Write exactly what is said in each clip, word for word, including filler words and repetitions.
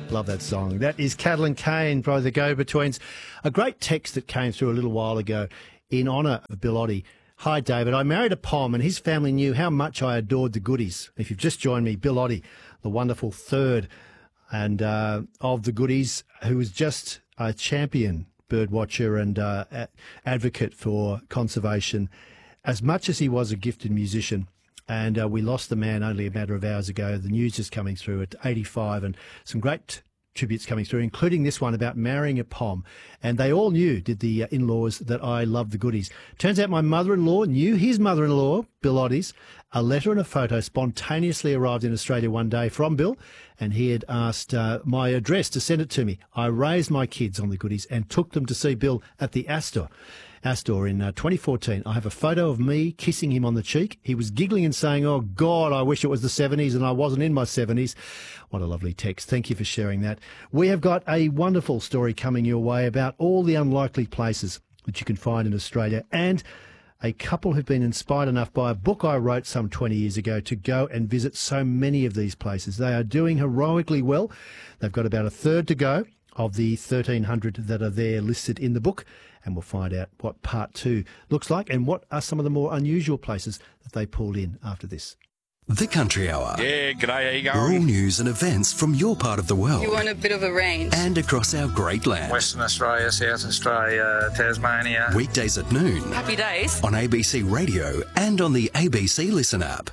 Love that song. That is Cattle and Cane by the Go-Betweens. A great text that came through a little while ago in honour of Bill Oddie. Hi, David. I married a P O M and his family knew how much I adored the Goodies. If you've just joined me, Bill Oddie, the wonderful third and uh, of the Goodies, who was just a champion birdwatcher and uh, a- advocate for conservation, as much as he was a gifted musician. And uh, we lost the man only a matter of hours ago. The news is coming through at eighty-five, and some great tributes coming through, including this one about marrying a P O M. And they all knew, did the uh, in-laws, that I loved the Goodies. Turns out my mother-in-law knew his mother-in-law, Bill Oddie's. A letter and a photo spontaneously arrived in Australia one day from Bill, and he had asked uh, my address to send it to me. I raised my kids on the Goodies and took them to see Bill at the Astor. Astor in uh, twenty fourteen. I have a photo of me kissing him on the cheek. He was giggling and saying, "Oh, God, I wish it was the seventies and I wasn't in my seventies. What a lovely text. Thank you for sharing that. We have got a wonderful story coming your way about all the unlikely places that you can find in Australia, and a couple who've been inspired enough by a book I wrote some twenty years ago to go and visit so many of these places. They are doing heroically well. They've got about a third to go of the thirteen hundred that are there listed in the book. And we'll find out what part two looks like and what are some of the more unusual places that they pulled in after this. The Country Hour. Yeah, g'day, how you All going? news and events from your part of the world. You want a bit of a range. And across our great land. Western Australia, South Australia, Tasmania. Weekdays at noon. Happy days. On A B C Radio and on the A B C Listen app.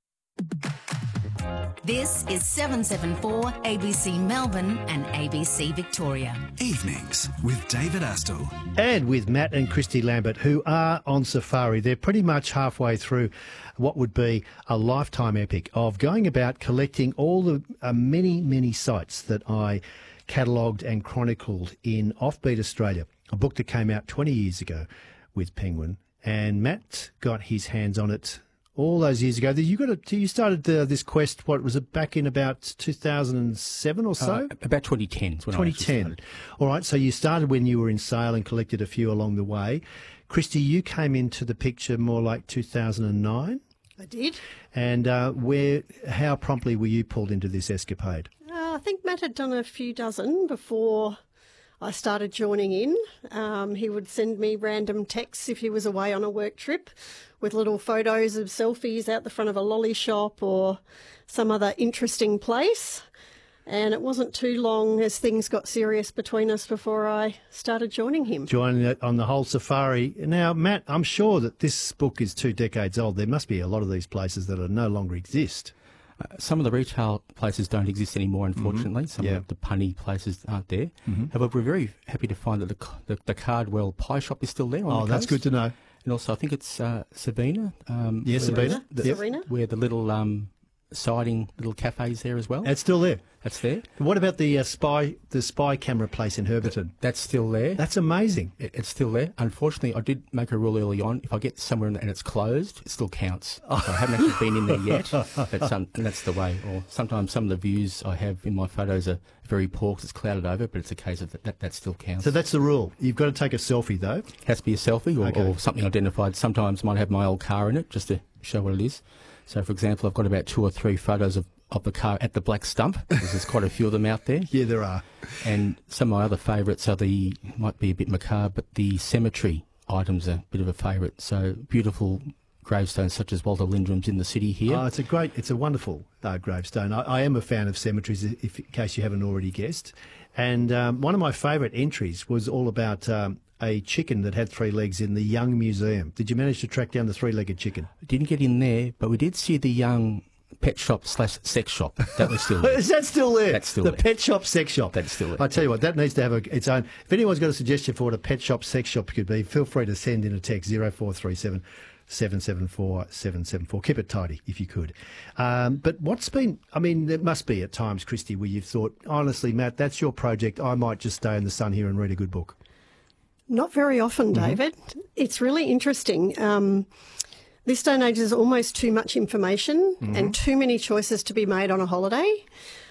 This is seven seven four A B C Melbourne and A B C Victoria. Evenings with David Astle. And with Matt and Christy Lambert, who are on safari. They're pretty much halfway through what would be a lifetime epic of going about collecting all the uh, many, many sites that I catalogued and chronicled in Offbeat Australia, a book that came out twenty years ago with Penguin. And Matt got his hands on it all those years ago. You got a, you started uh, this quest, what was it, back in about two thousand seven or so? Uh, about twenty ten is when twenty ten. I actually started. All right, so you started when you were in Sale and collected a few along the way. Christy, you came into the picture more like two thousand nine. I did. And uh, where, how promptly were you pulled into this escapade? Uh, I think Matt had done a few dozen before I started joining in. Um, he would send me random texts if he was away on a work trip with little photos of selfies out the front of a lolly shop or some other interesting place. And it wasn't too long as things got serious between us before I started joining him. Joining it on the whole safari. Now, Matt, I'm sure that this book is two decades old. There must be a lot of these places that are no longer exist. Uh, some of the retail places don't exist anymore, unfortunately. Mm-hmm. Some Yeah. of the punny places aren't there. Mm-hmm. However, we're very happy to find that the, the, the Cardwell Pie Shop is still there on Oh, the that's coast. good to know. And also, I think it's uh, Sabina. Um, Yeah, where Sabina. the- Yep. Serena? Where the little um, siding little cafes there as well. It's still there. That's there. What about the uh, spy the spy camera place in Herberton? That's still there. That's amazing. It- It's still there. Unfortunately, I did make a rule early on. If I get somewhere and it's closed, it still counts. So I haven't actually been in there yet, but some, and that's the way. Or sometimes some of the views I have in my photos are very poor 'cause it's clouded over, but it's a case of that, that, that still counts. So that's the rule. You've got to take a selfie, though. It has to be a selfie or, Okay. or something identified. Sometimes might have my old car in it just to show what it is. So, for example, I've got about two or three photos of, of the car at the Black Stump. There's quite a few of them out there. Yeah, there are. And some of my other favourites are the, might be a bit macabre, but the cemetery items are a bit of a favourite. So beautiful gravestones such as Walter Lindrum's in the city here. Oh, it's a great, it's a wonderful uh, gravestone. I, I am a fan of cemeteries, if, in case you haven't already guessed. And um, one of my favourite entries was all about um, a chicken that had three legs in the Young Museum. Did you manage to track down the three-legged chicken? Didn't get in there, but we did see the young pet shop slash sex shop. That was still there. Is that still there? That's still the there. pet shop, sex shop. That's still there. I tell you what, that needs to have a, its own. If anyone's got a suggestion for what a pet shop, sex shop could be, feel free to send in a text zero four three seven seven seven four seven seven four. Keep it tidy if you could. Um, but what's been? I mean, there must be at times, Christy, where you've thought, honestly, Matt, that's your project. I might just stay in the sun here and read a good book. Not very often, David. It's really interesting. Um, this day and age is almost too much information and too many choices to be made on a holiday.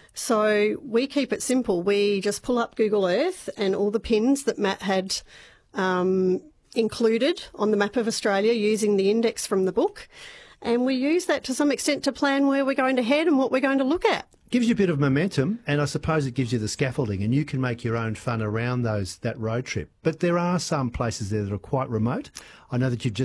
So we keep it simple. We just pull up Google Earth and all the pins that Matt had um, included on the map of Australia using the index from the book. And we use that to some extent to plan where we're going to head and what we're going to look at. gives you a bit of momentum, and I suppose it gives you the scaffolding, and you can make your own fun around those that road trip. But there are some places there that are quite remote. I know that you've just